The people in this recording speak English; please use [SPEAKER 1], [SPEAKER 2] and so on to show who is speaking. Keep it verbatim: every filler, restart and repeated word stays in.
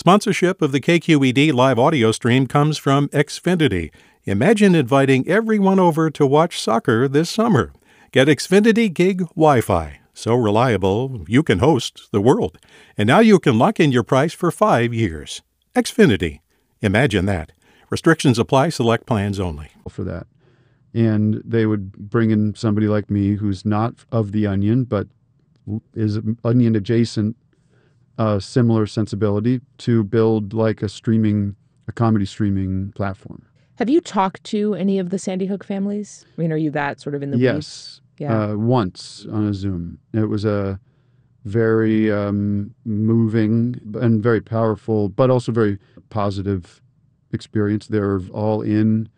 [SPEAKER 1] Sponsorship of the K Q E D live audio stream comes from Xfinity. Imagine inviting everyone over to watch soccer this summer. Get Xfinity Gig Wi-Fi. So reliable, you can host the world. And now you can lock in your price for five years. Xfinity. Imagine that. Restrictions apply. Select plans only.
[SPEAKER 2] For that. And they would bring in somebody like me who's not of the Onion, but is Onion adjacent, uh, similar sensibility to build like a streaming, a comedy streaming platform.
[SPEAKER 3] Have you talked to any of the Sandy Hook families? I mean, are you that sort of in the
[SPEAKER 2] Yes.
[SPEAKER 3] weeds? Yeah.
[SPEAKER 2] Uh, once on a Zoom. It was a very um, moving and very powerful, but also very positive experience. They're all in